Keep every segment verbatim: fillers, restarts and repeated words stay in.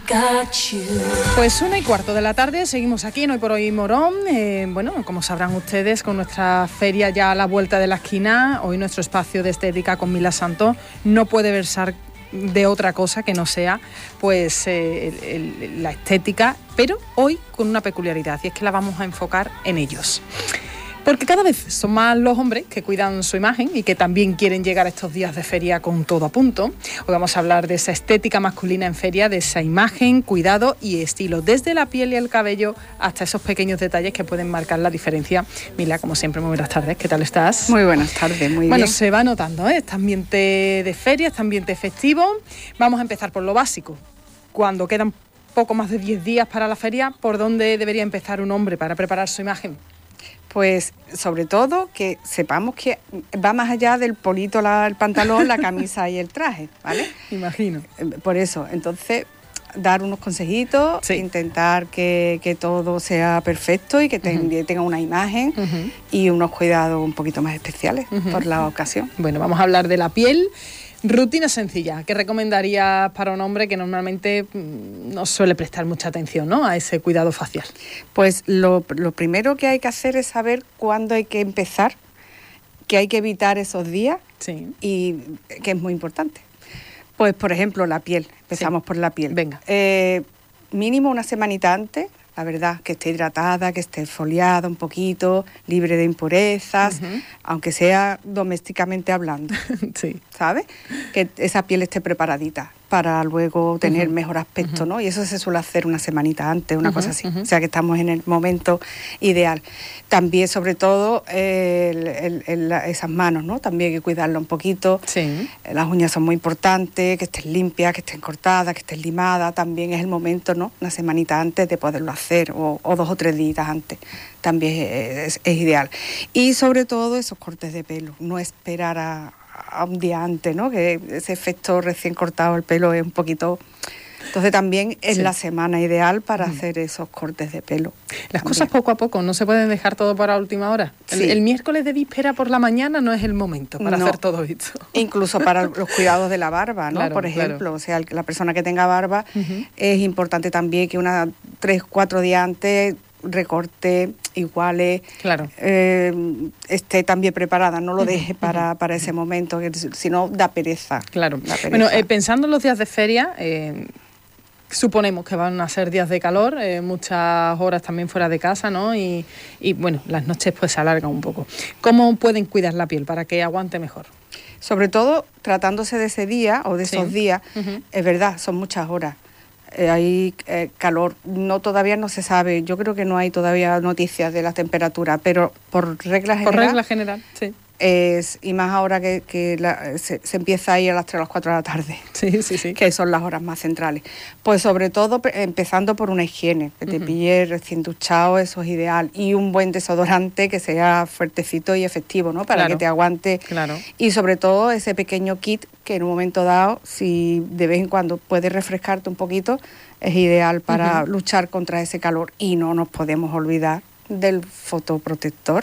Pues una y cuarto de la tarde, seguimos aquí en Hoy por Hoy Morón. Eh, bueno, como sabrán ustedes, con nuestra feria ya a la vuelta de la esquina, hoy nuestro espacio de estética con Mila Santos no puede versar de otra cosa que no sea pues eh, el, el, la estética, pero hoy con una peculiaridad, y es que la vamos a enfocar en ellos. Porque cada vez son más los hombres que cuidan su imagen y que también quieren llegar a estos días de feria con todo a punto. Hoy vamos a hablar de esa estética masculina en feria, de esa imagen, cuidado y estilo, desde la piel y el cabello hasta esos pequeños detalles que pueden marcar la diferencia. Mila, como siempre, muy buenas tardes, ¿qué tal estás? Muy buenas tardes, muy bien. Bueno, se va notando, ¿eh? Este ambiente de feria, este ambiente festivo. Vamos a empezar por lo básico. Cuando quedan poco más de diez días para la feria, ¿por dónde debería empezar un hombre para preparar su imagen? Pues sobre todo que sepamos que va más allá del polito, la, el pantalón, la camisa y el traje, ¿vale? Imagino. Por eso, entonces, dar unos consejitos, sí. intentar que, que todo sea perfecto y que te, uh-huh. tenga una imagen uh-huh. y unos cuidados un poquito más especiales uh-huh. por la ocasión. Bueno, vamos a hablar de la piel. Rutina sencilla, ¿qué recomendarías para un hombre que normalmente no suele prestar mucha atención, ¿no?, a ese cuidado facial? Pues lo, lo primero que hay que hacer es saber cuándo hay que empezar, que hay que evitar esos días sí. y que es muy importante. Pues, por ejemplo, la piel. Empezamos sí. por la piel. Venga. Eh, mínimo una semanita antes, la verdad, que esté hidratada, que esté exfoliada un poquito, libre de impurezas, uh-huh. aunque sea domésticamente hablando, sí. ¿sabes? Que esa piel esté preparadita para luego tener uh-huh. mejor aspecto, uh-huh. ¿no? Y eso se suele hacer una semanita antes, una uh-huh. cosa así. Uh-huh. O sea, que estamos en el momento ideal. También, sobre todo, eh, el, el, el, esas manos, ¿no? También hay que cuidarlo un poquito. Sí. Las uñas son muy importantes, que estén limpias, que estén cortadas, que estén limadas. También es el momento, ¿no? Una semanita antes de poderlo hacer, o, o dos o tres días antes. También es, es ideal. Y sobre todo esos cortes de pelo. No esperar a... a un día antes, ¿no? Que ese efecto recién cortado el pelo es un poquito... Entonces también es sí. la semana ideal para mm. hacer esos cortes de pelo. Las también. Cosas poco a poco, no se pueden dejar todo para última hora. Sí. El, el miércoles de víspera por la mañana no es el momento para no. hacer todo esto. Incluso para los cuidados de la barba, ¿no? Claro, por ejemplo, claro. o sea, la persona que tenga barba, uh-huh. es importante también que una tres, cuatro días antes recorte iguales, claro. eh, esté también preparada, no lo deje uh-huh. para, para ese momento, que si no da pereza. Claro. Da pereza. Bueno, eh, pensando en los días de feria, eh, suponemos que van a ser días de calor, eh, muchas horas también fuera de casa, ¿no? Y, y bueno, las noches pues se alargan un poco. ¿Cómo pueden cuidar la piel para que aguante mejor? Sobre todo tratándose de ese día o de esos sí. días, uh-huh. es verdad, son muchas horas. Eh, hay eh, calor, no todavía no se sabe, yo creo que no hay todavía noticias de la temperatura, pero por regla general... Por regla general, sí. Es, y más ahora que, que la, se, se empieza a ir a las tres o las cuatro de la tarde, sí, sí, sí. que son las horas más centrales. Pues sobre todo empezando por una higiene, que te uh-huh. pille recién duchado, eso es ideal, y un buen desodorante que sea fuertecito y efectivo, ¿no? Para claro. que te aguante. Claro. Y sobre todo ese pequeño kit que en un momento dado, si de vez en cuando puedes refrescarte un poquito, es ideal para uh-huh. luchar contra ese calor. Y no nos podemos olvidar del fotoprotector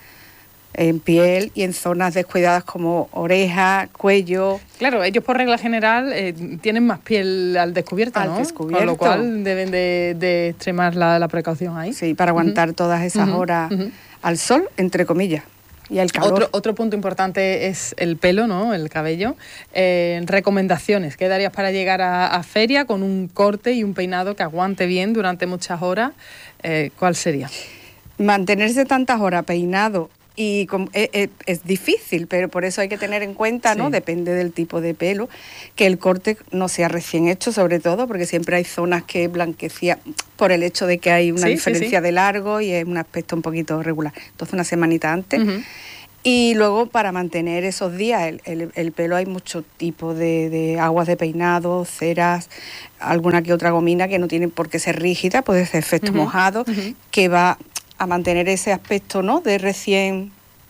en piel y en zonas descuidadas como oreja, cuello. Claro, ellos por regla general eh, tienen más piel al descubierto, al ¿no? descubierto. Con lo cual deben de, de extremar la, la precaución ahí. Sí, para aguantar uh-huh. todas esas uh-huh. horas uh-huh. al sol, entre comillas, y al calor. Otro, otro punto importante es el pelo, ¿no? El cabello. Eh, recomendaciones, ¿qué darías para llegar a, a feria con un corte y un peinado que aguante bien durante muchas horas? Eh, ¿Cuál sería? Mantenerse tantas horas peinado y con, es, es, es difícil, pero por eso hay que tener en cuenta, ¿no? Sí. Depende del tipo de pelo, que el corte no sea recién hecho, sobre todo, porque siempre hay zonas que blanquecía por el hecho de que hay una sí, diferencia sí, sí. de largo y es un aspecto un poquito regular. Entonces una semanita antes. Uh-huh. Y luego para mantener esos días, el, el, el pelo hay muchos tipos de, de aguas de peinado, ceras, alguna que otra gomina que no tiene por qué ser rígida, puede ser efecto uh-huh. mojado, uh-huh. que va a mantener ese aspecto, ¿no? De recién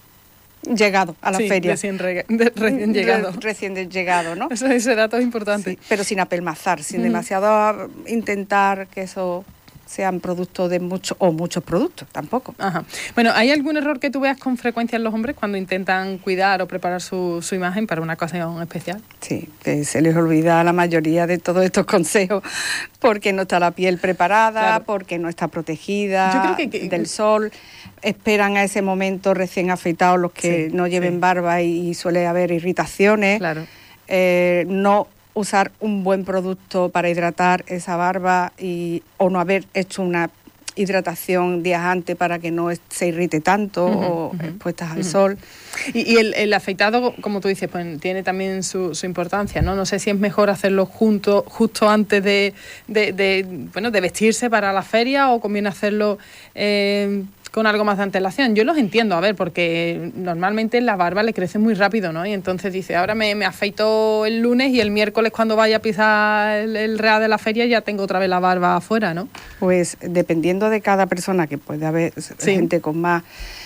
llegado a la sí, feria. Recién, re, de, recién llegado. Re, recién de llegado, ¿no? Ese, ese dato es importante. Sí, pero sin apelmazar, sin uh-huh. demasiado intentar que eso sean productos de muchos o muchos productos, tampoco. Ajá. Bueno, ¿hay algún error que tú veas con frecuencia en los hombres cuando intentan cuidar o preparar su, su imagen para una ocasión especial? Sí, que se les olvida a la mayoría de todos estos consejos porque no está la piel preparada, claro. porque no está protegida Yo creo que, que, del sol. Esperan a ese momento recién afeitados los que sí, no lleven sí. barba y, y suele haber irritaciones. Claro. Eh, no usar un buen producto para hidratar esa barba y, o no haber hecho una hidratación días antes para que no se irrite tanto uh-huh, o uh-huh, expuestas al uh-huh. sol. Y, y el, el afeitado, como tú dices, pues tiene también su, su importancia, ¿no? No sé si es mejor hacerlo junto, justo antes de, de, de, bueno, de vestirse para la feria o conviene hacerlo eh, con algo más de antelación. Yo los entiendo, a ver, porque normalmente la barba le crece muy rápido, ¿no? Y entonces dice, ahora me, me afeito el lunes y el miércoles cuando vaya a pisar el, el real de la feria ya tengo otra vez la barba afuera, ¿no? Pues dependiendo de cada persona, que puede haber sí. gente con más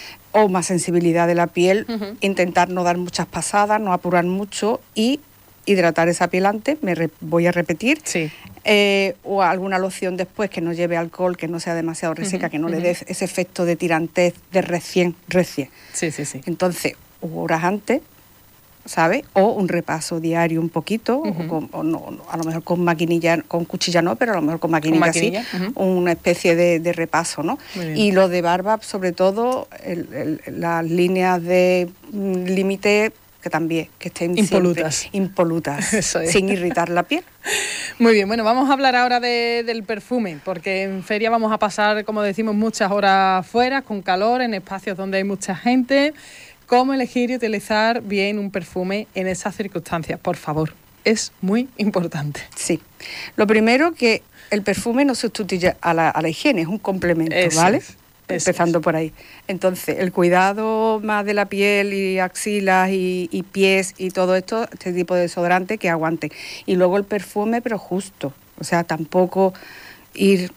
o más sensibilidad de la piel, uh-huh. intentar no dar muchas pasadas, no apurar mucho y hidratar esa piel antes, me re, voy a repetir, sí. eh, o alguna loción después que no lleve alcohol, que no sea demasiado reseca, uh-huh, que no uh-huh. le dé ese efecto de tirantez de recién, recién. Sí, sí, sí. Entonces, horas antes, ¿sabes? O un repaso diario un poquito, uh-huh. o, con, o no, no, a lo mejor con maquinilla, con cuchilla no, pero a lo mejor con maquinilla, ¿Con maquinilla? sí, uh-huh. una especie de, de repaso, ¿no? Y lo de barba, sobre todo, el, el, las líneas de límite que también, que estén impolutas, impolutas sin irritar la piel. Muy bien, bueno, vamos a hablar ahora de, del perfume, porque en feria vamos a pasar, como decimos, muchas horas fuera, con calor, en espacios donde hay mucha gente. ¿Cómo elegir y utilizar bien un perfume en esas circunstancias? Por favor, es muy importante. Sí, lo primero que el perfume no sustituye a la, a la higiene, es un complemento, Eso ¿vale? Es. Eso Empezando es. por ahí. Entonces, el cuidado más de la piel y axilas y, y pies y todo esto, este tipo de desodorante que aguante. Y luego el perfume, pero justo. O sea, tampoco ir...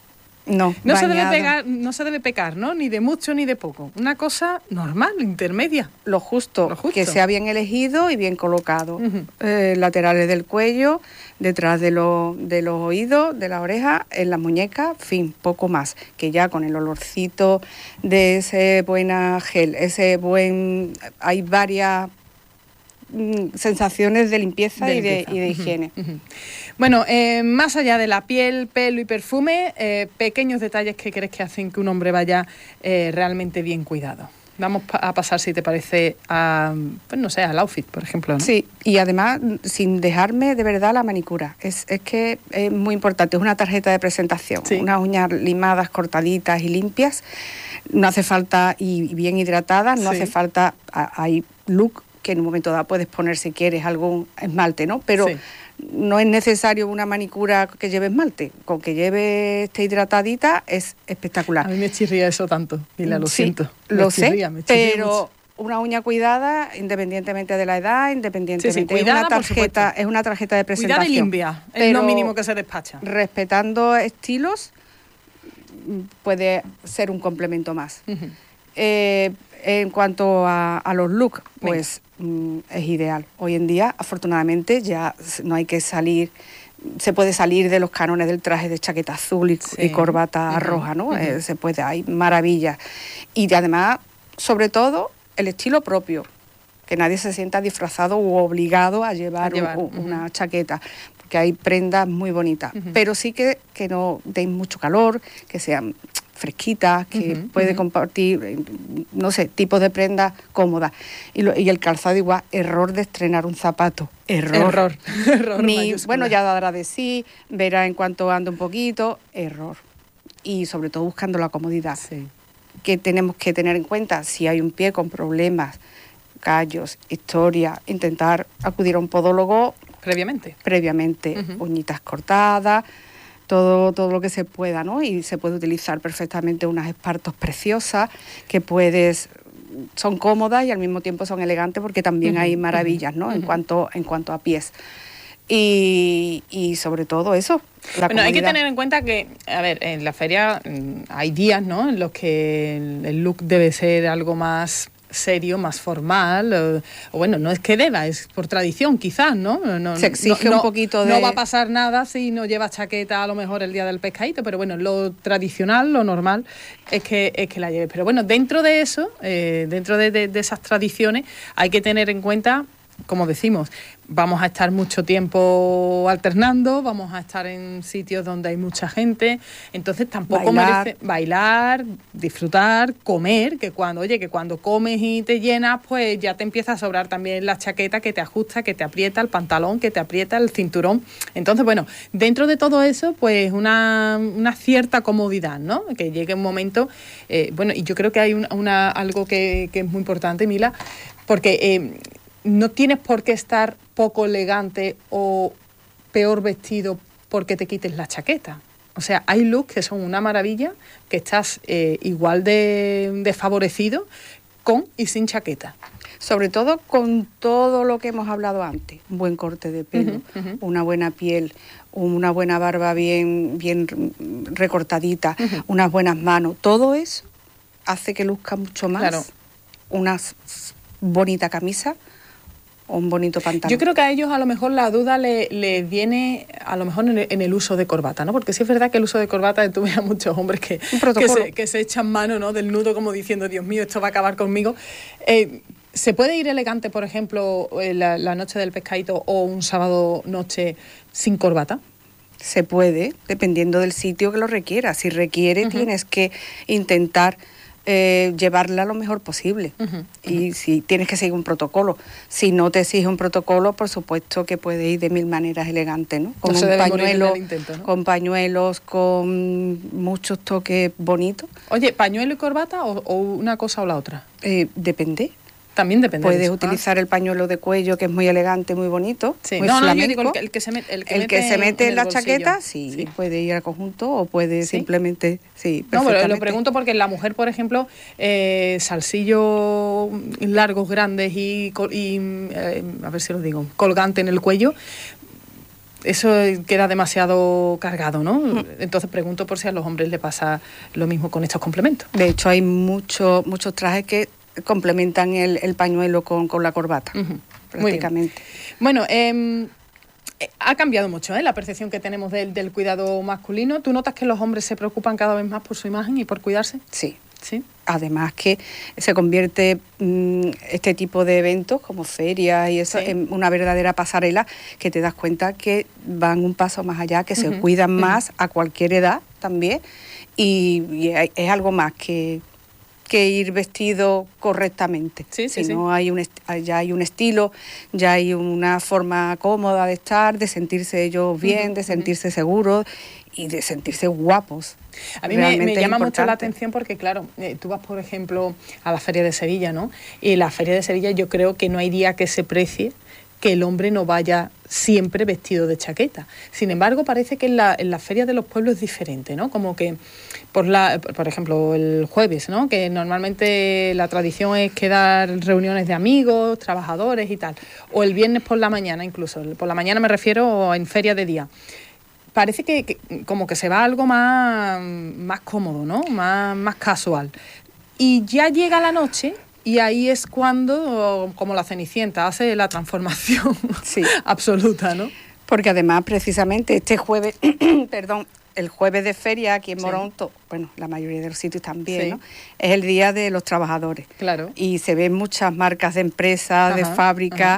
No, no se debe pegar, no se debe pecar, ¿no? Ni de mucho ni de poco. Una cosa normal, intermedia. Lo justo, Lo justo. que sea bien elegido y bien colocado. Uh-huh. Eh, laterales del cuello, detrás de, lo, de los oídos, de la oreja, en las muñecas, fin, poco más. Que ya con el olorcito de ese buena gel, ese buen... Hay varias mm, sensaciones de limpieza, de limpieza. Y, de, y de higiene. Uh-huh. Uh-huh. Bueno, eh, más allá de la piel, pelo y perfume, eh, pequeños detalles que crees que hacen que un hombre vaya eh, realmente bien cuidado. Vamos a pasar, si te parece, a, pues no sé, al outfit, por ejemplo, ¿no? Sí, y además, sin dejarme de verdad la manicura. Es, es que es muy importante, es una tarjeta de presentación. Sí. Unas uñas limadas, cortaditas y limpias. No hace falta, y bien hidratadas, no sí. hace falta, hay look que en un momento dado puedes poner si quieres algún esmalte, ¿no? Pero... Sí. No es necesario una manicura que lleve esmalte, con que lleve esté hidratadita es espectacular. A mí me chirría eso tanto, y la lo sí, siento. Lo chirría, sé, pero mucho. Una uña cuidada, independientemente de la edad, independientemente sí, sí, cuidada, es una tarjeta, es una tarjeta de presentación. Cuidada y limpia, es lo mínimo que se despacha. Respetando estilos, puede ser un complemento más. Uh-huh. Eh, en cuanto a, a los looks, pues mm, es ideal. Hoy en día, afortunadamente, ya no hay que salir, se puede salir de los cánones del traje de chaqueta azul y, sí. y corbata uh-huh. roja, ¿no? Uh-huh. Eh, se puede, hay maravillas. Y además, sobre todo, el estilo propio, que nadie se sienta disfrazado u obligado a llevar, a llevar. Un, uh-huh. una chaqueta, porque hay prendas muy bonitas, uh-huh. pero sí que, que no den mucho calor, que sean fresquitas, que uh-huh, puede uh-huh. compartir, no sé, tipos de prendas cómodas. Y, lo, y el calzado igual, error de estrenar un zapato. Error. Error. error Ni, bueno, ya dará de sí, verá en cuanto ande un poquito, error. Y sobre todo buscando la comodidad. Sí. Que tenemos que tener en cuenta si hay un pie con problemas, callos, historia, intentar acudir a un podólogo previamente. Previamente, uh-huh. uñitas cortadas, todo, todo lo que se pueda, ¿no? Y se puede utilizar perfectamente unas espartos preciosas que puedes, son cómodas y al mismo tiempo son elegantes porque también uh-huh. hay maravillas, ¿no? Uh-huh. En cuanto, en cuanto a pies. Y, y sobre todo eso. La bueno, comodidad. Hay que tener en cuenta que, a ver, en la feria hay días, ¿no? En los que el, el look debe ser algo más serio, más formal, o, o bueno, no es que deba, es por tradición quizás, ¿no? no Se exige no, un poquito de... No va a pasar nada si no llevas chaqueta a lo mejor el día del pescadito, pero bueno, lo tradicional, lo normal es que, es que la lleves. Pero bueno, dentro de eso, eh, dentro de, de, de esas tradiciones, hay que tener en cuenta, como decimos, vamos a estar mucho tiempo alternando, vamos a estar en sitios donde hay mucha gente, entonces tampoco bailar. merece bailar, disfrutar, comer, que cuando, oye, que cuando comes y te llenas, pues ya te empieza a sobrar también la chaqueta que te ajusta, que te aprieta el pantalón, que te aprieta el cinturón. Entonces, bueno, dentro de todo eso, pues una, una cierta comodidad, ¿no? Que llegue un momento, eh, bueno, y yo creo que hay una, una algo que, que es muy importante, Mila, porque... Eh, no tienes por qué estar poco elegante o peor vestido porque te quites la chaqueta. O sea, hay looks que son una maravilla, que estás eh, igual de, de favorecido con y sin chaqueta. Sobre todo con todo lo que hemos hablado antes. Un buen corte de pelo, uh-huh, uh-huh. una buena piel, una buena barba bien, bien recortadita, uh-huh. unas buenas manos. Todo eso hace que luzca mucho más. Claro. Una bonita camisa, un bonito pantalón. Yo creo que a ellos a lo mejor la duda le, le viene a lo mejor en el, en el uso de corbata, ¿no? Porque sí es verdad que el uso de corbata, tú ves a muchos hombres que, que, se, que se echan mano, ¿no?, del nudo como diciendo, Dios mío, esto va a acabar conmigo. Eh, ¿Se puede ir elegante, por ejemplo, la, la noche del pescadito o un sábado noche sin corbata? Se puede, dependiendo del sitio que lo requiera. Si requiere, uh-huh. tienes que intentar... Eh, llevarla lo mejor posible. Uh-huh, y uh-huh. si tienes que seguir un protocolo, si no te exige un protocolo, por supuesto que puedes ir de mil maneras elegantes, ¿no? Con no un pañuelo, intento, ¿no? Con pañuelos, con muchos toques bonitos. Oye, ¿pañuelo y corbata o, o una cosa o la otra? Eh, depende. También depende. Puedes de eso. utilizar ah. el pañuelo de cuello, que es muy elegante, muy bonito. Sí. Muy no, flamenco. no, yo digo el que, el que se, met, el que el mete, que se mete en, en la bolsillo. chaqueta, sí, sí, puede ir al conjunto o puede ¿Sí? simplemente, sí, No, pero lo pregunto porque la mujer, por ejemplo, eh, salsillos largos, grandes y, y eh, a ver si lo digo, colgante en el cuello, eso queda demasiado cargado, ¿no? Mm. Entonces pregunto por si a los hombres les pasa lo mismo con estos complementos. De hecho, hay mucho, muchos trajes que complementan el, el pañuelo con, con la corbata, uh-huh. prácticamente. Bueno, eh, ha cambiado mucho ¿eh? la percepción que tenemos del, del cuidado masculino. ¿Tú notas que los hombres se preocupan cada vez más por su imagen y por cuidarse? Sí. ¿Sí? Además que se convierte mmm, este tipo de eventos como ferias y eso sí. en una verdadera pasarela que te das cuenta que van un paso más allá, que uh-huh. se cuidan uh-huh. más a cualquier edad también y, y es algo más que... que ir vestido correctamente. Sí, sí, si no sí. hay un est- ya hay un estilo, ya hay una forma cómoda de estar, de sentirse ellos bien, uh-huh, de sentirse uh-huh. seguros y de sentirse guapos. A mí me, me llama mucho la atención porque, claro, eh, tú vas, por ejemplo, a la Feria de Sevilla, ¿no? Y en la Feria de Sevilla yo creo que no hay día que se precie que el hombre no vaya siempre vestido de chaqueta. Sin embargo, parece que en la, en la Feria de los Pueblos es diferente, ¿no? Como que, por la por ejemplo, el jueves, ¿no? Que normalmente la tradición es quedar reuniones de amigos, trabajadores y tal. O el viernes por la mañana incluso. Por la mañana me refiero en feria de día. Parece que, que como que se va algo más, más cómodo, ¿no? Más, más casual. Y ya llega la noche... Y ahí es cuando, como la Cenicienta, hace la transformación sí. absoluta, ¿no? Porque además, precisamente, este jueves, perdón, el jueves de feria aquí en sí. Moronto, bueno, la mayoría de los sitios también, sí. ¿no? Es el Día de los Trabajadores. Claro. Y se ven muchas marcas de empresas, ajá, de fábricas,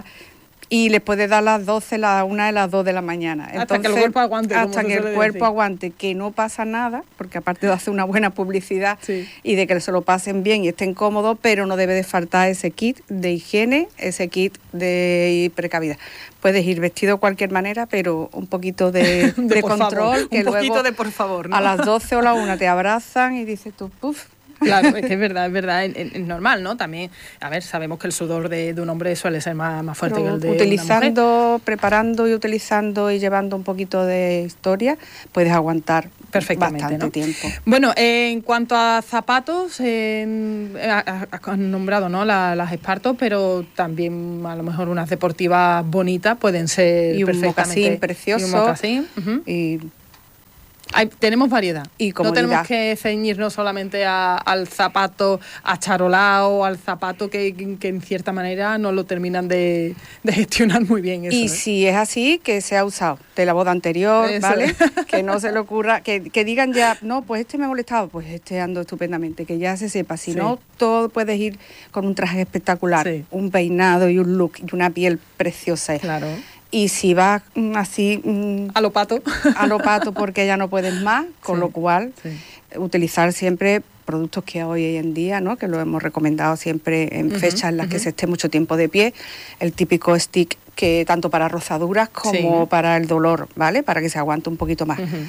y les puede dar las doce, las una y las dos de la mañana. Entonces, hasta que el cuerpo aguante. Hasta que el cuerpo decir. aguante, que no pasa nada, porque aparte de hacer una buena publicidad sí. y de que se lo pasen bien y estén cómodos, pero no debe de faltar ese kit de higiene, ese kit de precavidad. Puedes ir vestido de cualquier manera, pero un poquito de, de, de control. Favor. Que un luego poquito de por favor, ¿no? A las doce o la una te abrazan y dices tú, puf. Claro, es que es verdad, es verdad, es, es normal, ¿no? También, a ver, sabemos que el sudor de, de un hombre suele ser más, más fuerte Pero que el de utilizando, una mujer. Preparando y utilizando y llevando un poquito de historia, puedes aguantar perfectamente, bastante ¿no? tiempo. Bueno, eh, en cuanto a zapatos, eh, has nombrado, ¿no? La, las espartos, pero también a lo mejor unas deportivas bonitas pueden ser y un perfectamente. mocasín precioso. Y un mocasín. Uh-huh. Y Hay, tenemos variedad. Y comodidad. No tenemos que ceñirnos solamente a, al zapato acharolado, al zapato que, que en cierta manera no lo terminan de, de gestionar muy bien. Eso, y ¿eh? si es así, que se ha usado de la boda anterior, eso, ¿vale? Que no se le ocurra, que, que digan ya, no, pues este me ha molestado, pues este ando estupendamente, que ya se sepa. Si sí. no, todo puedes ir con un traje espectacular, sí. un peinado y un look y una piel preciosa. Claro. Y si vas así... A lo pato. A lo pato porque ya no puedes más, con sí, lo cual sí. utilizar siempre productos que hoy en día, ¿no? Que lo hemos recomendado siempre en uh-huh, fechas en las uh-huh. que se esté mucho tiempo de pie, el típico stick que tanto para rozaduras como sí. para el dolor, ¿vale? Para que se aguante un poquito más. Uh-huh.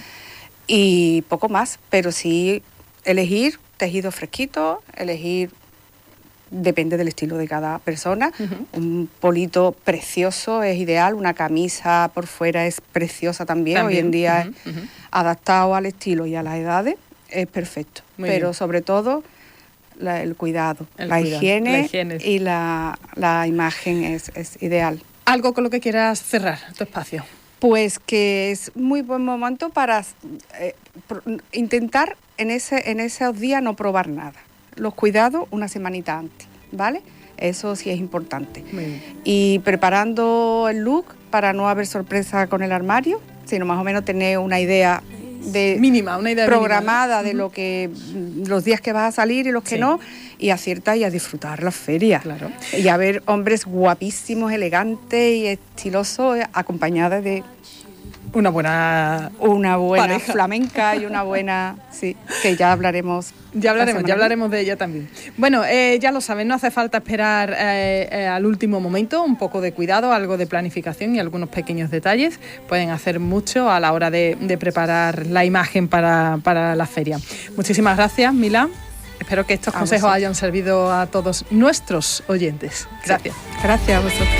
Y poco más, pero sí elegir tejido fresquito, elegir... Depende del estilo de cada persona. Uh-huh. Un polito precioso es ideal, una camisa por fuera es preciosa también. también. Hoy en día uh-huh. es uh-huh. adaptado al estilo y a las edades, es perfecto. Muy Pero bien. sobre todo la, el cuidado, el la, cuidado. Higiene la higiene y la, la imagen es, es ideal. ¿Algo con lo que quieras cerrar tu espacio? Pues que es muy buen momento para eh, pro, intentar en, ese, en esos días no probar nada. Los cuidados una semanita antes, ¿vale? Eso sí es importante. Y preparando el look para no haber sorpresa con el armario, sino más o menos tener una idea de mínima, una idea programada mínima, ¿eh? de lo que los días que vas a salir y los que sí. no, y acierta y a disfrutar la feria. Claro. Y a ver hombres guapísimos, elegantes y estilosos, acompañados de una buena una buena pareja. flamenca y una buena, sí, que ya hablaremos. Ya hablaremos, ya hablaremos de ella también. Bueno, eh, ya lo saben, no hace falta esperar eh, eh, al último momento, un poco de cuidado, algo de planificación y algunos pequeños detalles pueden hacer mucho a la hora de, de preparar la imagen para, para la feria. Muchísimas gracias, Milá. Espero que estos a consejos vosotros. hayan servido a todos nuestros oyentes. Gracias. Sí. Gracias a vosotros.